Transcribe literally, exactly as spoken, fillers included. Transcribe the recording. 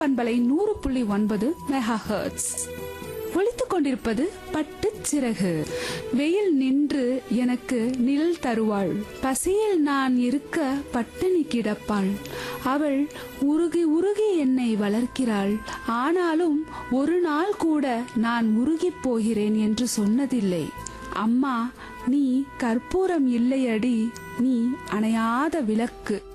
பண்பலை நூறு புள்ளி ஒன்பது மெகா ஹெர்ட்ஸ். ஒலித்துக் கொண்டிருப்பது பட்டு சிறகு. வெயில் நின்று எனக்கு நிழல் தருவாள், பசியில் நான் இருக்க பட்டினி கிடப்பாள். அவள் உருகி உருகி என்னை வளர்க்கிறாள். ஆனாலும் ஒரு நாள் கூட நான் உருகி போகிறேன் என்று சொன்னதில்லை. அம்மா, நீ கற்பூரம் இல்லையடி, நீ அணையாத விளக்கு.